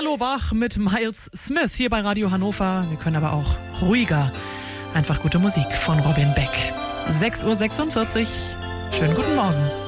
Thilo Wach mit Miles Smith hier bei Radio Hannover. Wir können aber auch ruhiger. Einfach gute Musik von Robin Beck. 6:46 Uhr. Schönen guten Morgen.